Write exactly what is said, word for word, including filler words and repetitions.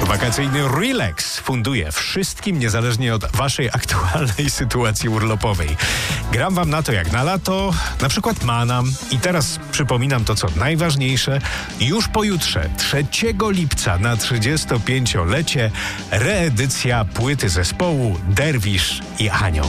Wakacyjny Relax funduje wszystkim, niezależnie od waszej aktualnej sytuacji urlopowej. Gram wam na to jak na lato, na przykład Manam. I teraz przypominam to, co najważniejsze. Już pojutrze, trzeciego lipca na trzydziestopięciolecie reedycja płyty zespołu Derwisz i Anioł.